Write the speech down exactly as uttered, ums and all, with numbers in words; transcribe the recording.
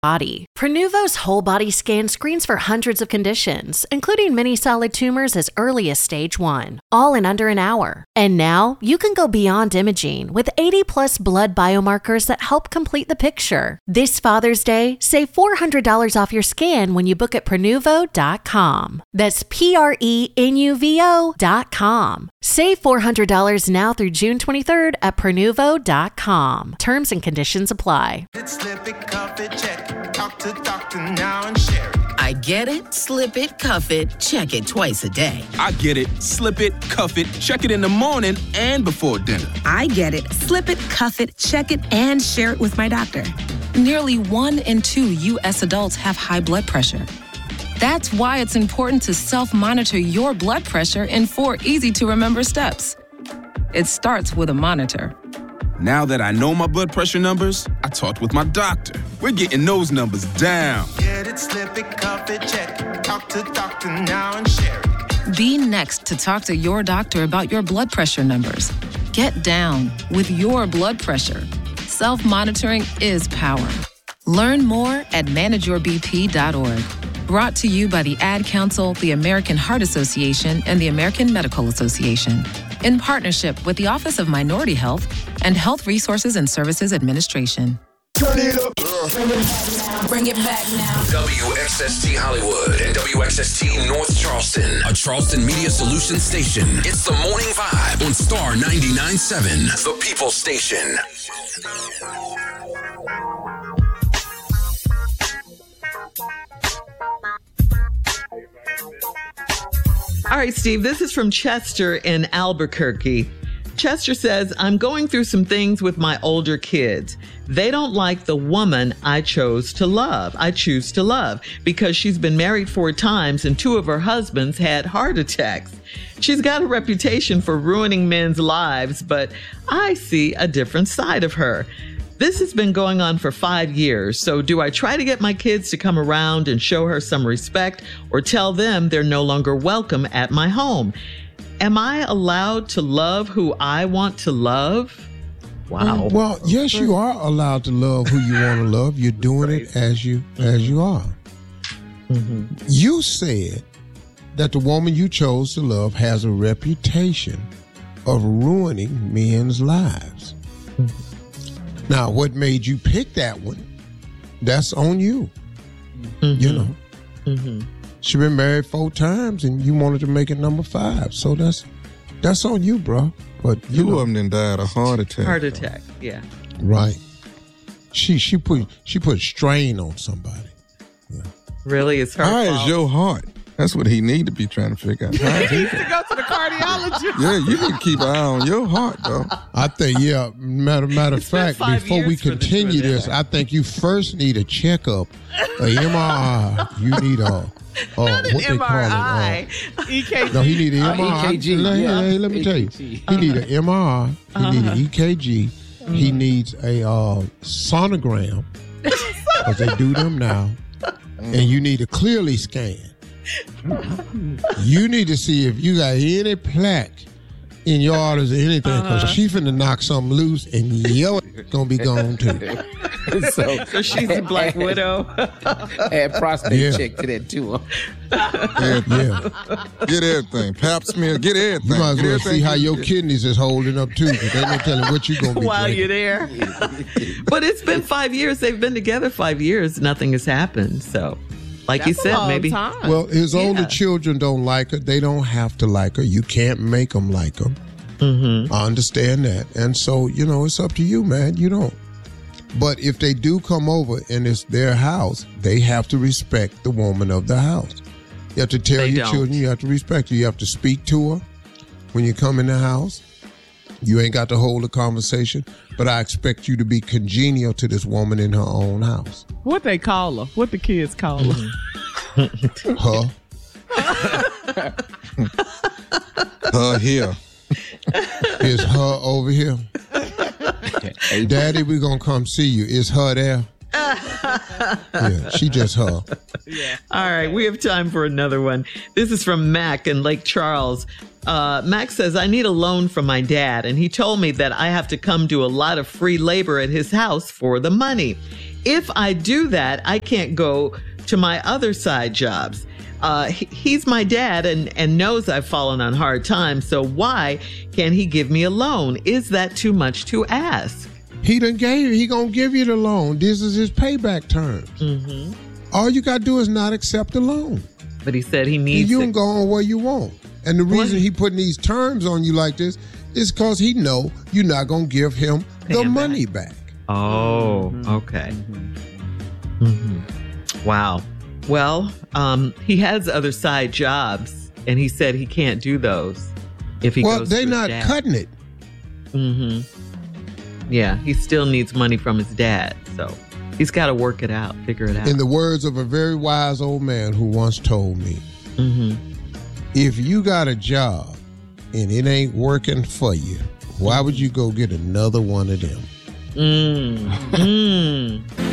body. Prenuvo's whole body scan screens for hundreds of conditions, including many solid tumors as early as stage one, all in under an hour. And now you can go beyond imaging with eighty plus blood biomarkers that help complete the picture. This Father's Day, save four hundred dollars off your scan when you book at Prenuvo dot com. That's P R E N U V O dot com. Save four hundred dollars now through June twenty-third at Prenuvo dot com. Terms and conditions apply. Slip it, cuff it, check it. Talk to doctor now and share it. I get it, slip it, cuff it, check it twice a day. I get it, slip it, cuff it, check it in the morning and before dinner. I get it, slip it, cuff it, check it, and share it with my doctor. Nearly one in two U S adults have high blood pressure. That's why it's important to self-monitor your blood pressure in four easy-to-remember steps. It starts with a monitor. Now that I know my blood pressure numbers, I talked with my doctor. We're getting those numbers down. Get it, slip it, cuff it, check it. Talk to doctor now and share it. Be next to talk to your doctor about your blood pressure numbers. Get down with your blood pressure. Self-monitoring is power. Learn more at manage your b p dot org. Brought to you by the Ad Council, the American Heart Association, and the American Medical Association, in partnership with the Office of Minority Health and Health Resources and Services Administration. Turn it up. Bring it back now. W X S T Hollywood and W X S T North Charleston, a Charleston Media Solutions station. It's the Morning Vibe on Star ninety-nine point seven, the People Station. All right, Steve, this is from Chester in Albuquerque. Chester says, I'm going through some things with my older kids. They don't like the woman I chose to love. I choose to love because she's been married four times and two of her husbands had heart attacks. She's got a reputation for ruining men's lives, but I see a different side of her. This has been going on for five years, so do I try to get my kids to come around and show her some respect or tell them they're no longer welcome at my home? Am I allowed to love who I want to love? Wow. Well, yes, you are allowed to love who you want to love. You're doing it as you as you are. Mm-hmm. You said that the woman you chose to love has a reputation of ruining men's lives. Mm-hmm. Now, what made you pick that one, that's on you. Mm-hmm. You know. Mm-hmm. She been married four times and you wanted to make it number five. So that's that's on you, bro. But you Two of them then died of heart attack. Heart attack, yeah. Right. She she put she put strain on somebody. Yeah. Really? It's her How fault? is your heart? That's what he need to be trying to figure out. How he needs to go to the cardiologist. Yeah, you need to keep an eye on your heart, though. I think, yeah, matter, matter of fact, before we continue this, I think you first need a checkup, a M R I. You need a, uh, Not an what they M R I. call it. Uh, E K G. No, he need an M R I. Uh, E K G. Hey, Yeah. hey, let me tell you. He need an M R I. He uh-huh. need an E K G. Uh-huh. He needs a uh, sonogram, because they do them now. And you need a clearly scan. You need to see if you got any plaque in your arteries or anything, because uh-huh. she finna knock something loose and your gonna be gone too. so, so she's a black widow. Add prostate yeah. check to that too. Yeah. Get everything. Pap smear, get everything. You might as get well everything. see how your kidneys is holding up too, because they don't tell you what you gonna be while drinking. you're there. But it's been five years. They've been together five years. Nothing has happened. So. Like That's you said, a long maybe. time. Well, his yeah. older children don't like her. They don't have to like her. You can't make them like her. Mm-hmm. I understand that. And so, you know, it's up to you, man. You don't. But if they do come over and it's their house, they have to respect the woman of the house. You have to tell they your don't. children, you have to respect her. You have to speak to her when you come in the house. You ain't got to hold a conversation, but I expect you to be congenial to this woman in her own house. What they call her? What the kids call her? Her. Her here. Is her over here? Daddy, we're going to come see you. Is her there? Yeah, she just her. Yeah. All right, we have time for another one. This is from Mac in Lake Charles. Uh, Mac says, I need a loan from my dad, and he told me that I have to come do a lot of free labor at his house for the money. if I do that, I can't go to my other side jobs. Uh, he, he's my dad and, and knows I've fallen on hard times. So why can't he give me a loan? Is that too much to ask? He done gave, he gonna give you the loan. This is his payback terms. Mm-hmm. All you gotta do is not accept the loan. But he said he needs You to- can go on where you want. And the reason he putting these terms on you like this is because he know you're not gonna give him Pay the him money back. Oh, Mm-hmm. okay. Mm-hmm. Wow. Well, um, he has other side jobs, and he said he can't do those if he well, goes they're to his not dad. cutting it. Mm-hmm. Yeah, he still needs money from his dad, so he's got to work it out, figure it out. In the words of a very wise old man who once told me, mm-hmm. if you got a job and it ain't working for you, why would you go get another one of them? Mm. Mm.